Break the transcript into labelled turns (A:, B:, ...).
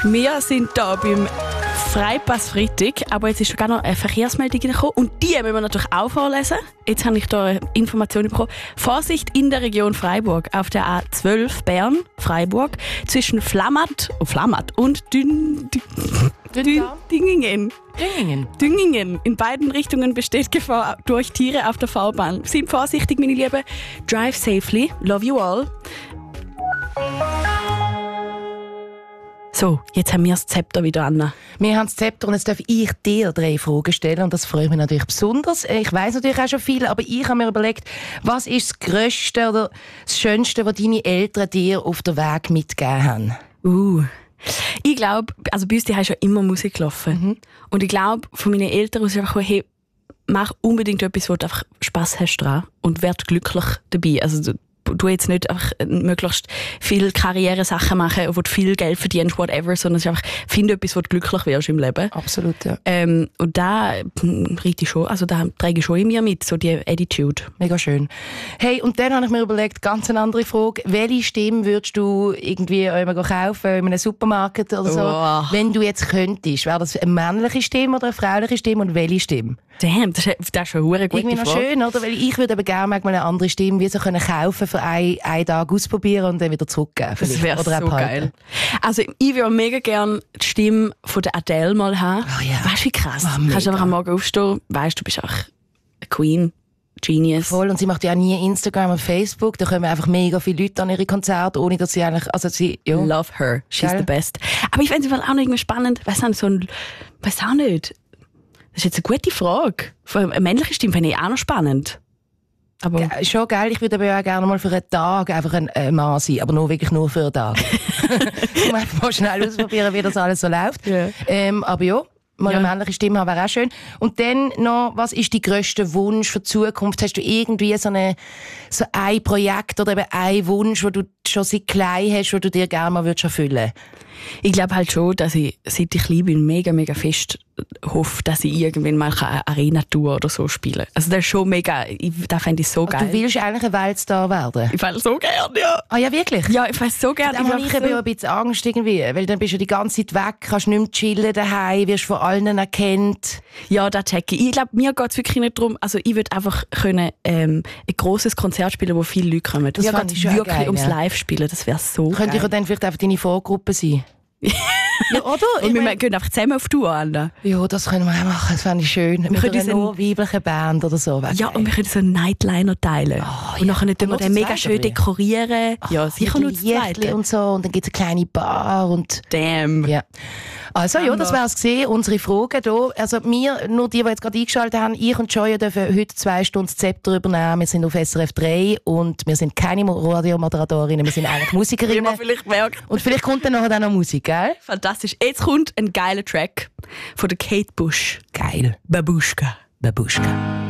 A: Wir sind hier beim Freipass Freitag, aber jetzt ist sogar noch eine Verkehrsmeldung gekommen und die müssen wir natürlich auch vorlesen. Jetzt habe ich hier eine Information bekommen. Vorsicht in der Region Freiburg auf der A12 Bern-Freiburg zwischen Flamatt und Dingingen. In beiden Richtungen besteht Gefahr durch Tiere auf der Fahrbahn. Seid vorsichtig, meine Lieben. Drive safely. Love you all. So, jetzt haben wir das Zepter wieder an.
B: Wir haben das Zepter und jetzt darf ich dir 3 Fragen stellen und das freut mich natürlich besonders. Ich weiss natürlich auch schon viel, aber ich habe mir überlegt, was ist das Grösste oder das Schönste, was deine Eltern dir auf den Weg mitgegeben haben?
A: Ich glaube, also bei uns die haben schon immer Musik gelaufen. Und ich glaube, von meinen Eltern aus ist einfach, hey, mach unbedingt etwas, wo du einfach Spass hast dran und werd glücklich dabei. Also du jetzt nicht einfach möglichst viel Karrieresachen machen, wo du viel Geld verdienst, whatever, sondern es ist einfach, finde etwas, wo du glücklich wirst im Leben.
B: Absolut, ja.
A: Und da reite ich schon, also da trage ich schon in mir mit, so die Attitude.
B: Mega schön. Hey, und dann habe ich mir überlegt, ganz eine andere Frage. Welche Stimme würdest du irgendwie immer kaufen in einem Supermarkt oder so, wenn du jetzt könntest? Wäre das eine männliche Stimme oder eine frauliche Stimme und welche Stimme?
A: Damn, das ist schon eine gute
B: irgendwie noch
A: Frage.
B: Schön, oder? Weil ich würde aber gerne mal eine andere Stimme wie so können kaufen für einen Tag ausprobieren und dann wieder zurückgeben.
A: Das wäre so geil. Also ich würde mega gerne die Stimme von der Adele mal haben.
B: Oh, yeah.
A: Weißt du, wie krass? Kannst du einfach am Morgen aufstehen, weißt du bist auch eine Queen, Genius.
B: Voll, und sie macht ja nie Instagram und Facebook. Da kommen einfach mega viele Leute an ihre Konzerte, ohne dass sie eigentlich, also sie, ja.
A: Love her, she's the best. Aber ich finde es auch noch irgendwie spannend, weiss auch nicht. Das ist jetzt eine gute Frage. Eine männliche Stimme finde ich auch noch spannend. Aber
B: schon geil, ich würde aber auch gerne mal für einen Tag einfach ein Mann sein, aber wirklich nur für einen Tag. Um einfach mal schnell ausprobieren, wie das alles so läuft.
A: Yeah.
B: Aber ja, mal eine männliche Stimme haben wäre auch schön. Und dann noch, was ist dein grösster Wunsch für die Zukunft? Hast du irgendwie so ein Projekt oder eben einen Wunsch, den du schon seit klein hast, den du dir gerne mal erfüllen würdest?
A: Ich glaube halt schon, dass ich, seit ich klein bin, mega, mega fest hoffe, dass ich irgendwann mal eine Arena-Tour oder so spielen kann. Also das ist schon mega, das fände ich so geil.
B: Du willst eigentlich ein Weltstar werden?
A: Ich fände so gerne, ja.
B: Ah ja, wirklich?
A: Ja, ich fände so gerne.
B: Dann habe ich aber ein bisschen Angst irgendwie, weil dann bist du die ganze Zeit weg, kannst nicht mehr chillen daheim, wirst von allen erkannt.
A: Ja, das checke ich. Ich glaube, mir geht es wirklich nicht darum, also ich würde einfach können, ein grosses Konzert spielen, wo viele Leute kommen. Das mir geht es wirklich geil, ums Live-Spielen, das wäre so geil.
B: Könnte ich dann vielleicht einfach deine Vorgruppe sein? Ja, oder?
A: Und wir gehen einfach zusammen auf Tour an.
B: Ja, das können wir auch machen, das fände ich schön. Wir können nur weibliche Band oder so.
A: Ja, und wir können so einen Nightliner teilen. Und nachher tun wir den mega schön dekorieren. Ja, sicher nur das Zweite.
B: Und so, und dann gibt es eine kleine Bar und...
A: Damn.
B: Ja. Also ja, das wäre es gesehen, unsere Fragen hier. Also wir, nur die jetzt gerade eingeschaltet haben, ich und Joya dürfen heute 2 Stunden das Zepter übernehmen. Wir sind auf SRF 3 und wir sind keine Radiomoderatorinnen, wir sind eigentlich Musikerinnen.
A: Wie man vielleicht merkt.
B: Und vielleicht kommt dann nachher auch noch Musik, gell?
A: Fantastisch. Jetzt kommt ein geiler Track von der Kate Bush.
B: Geil.
A: Babushka.
B: Babushka.